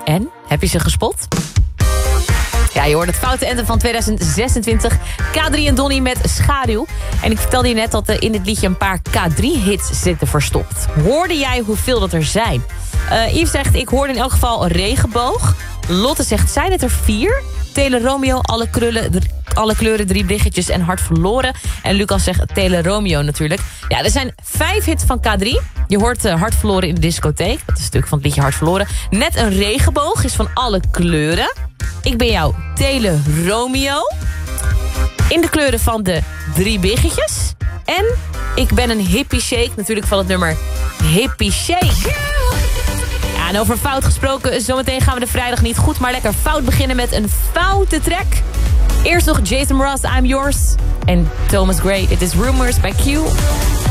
En, heb je ze gespot? Ja, je hoort het foute anthem van 2026. K3 en Donnie met Schaduw. En ik vertelde je net dat er in dit liedje een paar K3-hits zitten verstopt. Hoorde jij hoeveel dat er zijn? Yves zegt, ik hoorde in elk geval Regenboog. Lotte zegt, zijn het er 4? Tele Romeo, alle kleuren, 3 biggetjes en Hart verloren. En Lucas zegt Tele Romeo natuurlijk. Ja, er zijn 5 hits van K3. Je hoort Hart verloren in de discotheek. Dat is een stuk van het liedje Hart verloren. Net een regenboog is van alle kleuren. Ik ben jouw Tele Romeo. In de kleuren van de 3 biggetjes. En ik ben een hippie shake. Natuurlijk van het nummer Hippie Shake. Ja, en over fout gesproken. Zometeen gaan we de vrijdag niet goed, maar lekker fout beginnen met een foute track. Eerst nog Jason Mraz, I'm Yours. En Thomas Gray, It Is Rumors bij Q.